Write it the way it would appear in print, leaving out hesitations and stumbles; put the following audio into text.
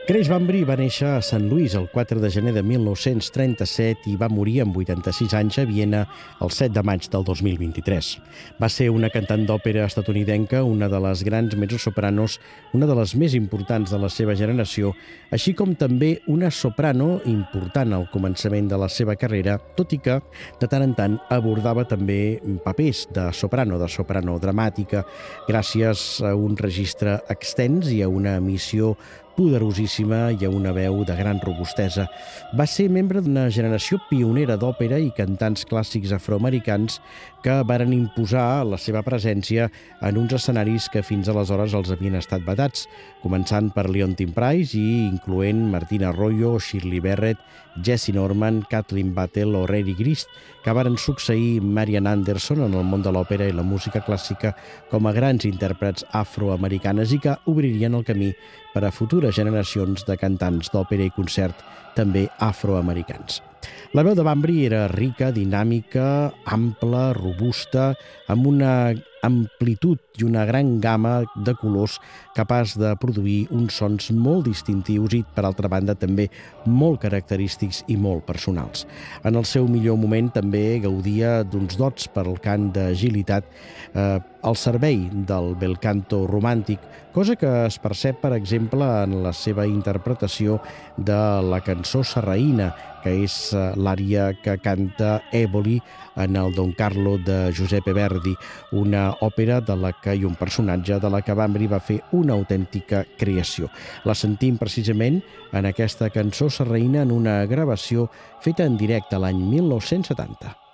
Grace Bambury va néixer a Sant Louis el 4 de gener de 1937 i va morir amb 86 anys a Viena el 7 de maig del 2023. Va ser una cantant d'òpera estatunidenca, una de les grans mezzosopranos, una de les més importants de la seva generació, així com també una soprano important al començament de la seva carrera, tot i que de tant en tant abordava també papers de soprano dramàtica, gràcies a un registre extens i a una emissió poderosíssima i a una veu de gran robustesa. Va ser membre d'una generació pionera d'òpera i cantants clàssics afroamericans que varen imposar la seva presència en uns escenaris que fins aleshores els havien estat vedats, començant per Leontyne Price i incloent Martina Arroyo, Shirley Barrett, Jessye Norman, Kathleen Battle o Reri Grist, que varen succeir Marian Anderson en el món de l'òpera i la música clàssica com a grans intèrprets afroamericanes i que obririen el camí per a futures generacions de cantants d'òpera i concert també afroamericans. La veu de Bambury era rica, dinàmica, ampla, robusta, amb una amplitud i una gran gamma de colors capaç de produir uns sons molt distintius i, per altra banda, també molt característics i molt personals. En el seu millor moment també gaudia d'uns dots per al cant d'agilitat al servei del bel canto romàntic, cosa que es percep, per exemple, en la seva interpretació de la cançó sarraïna, que és l'ària que canta Eboli en el Don Carlo de Giuseppe Verdi, una òpera de la que hi ha un personatge de la que Bambury va fer una autèntica creació. La sentim precisament en aquesta cançó sarraïna en una gravació feta en directe l'any 1970.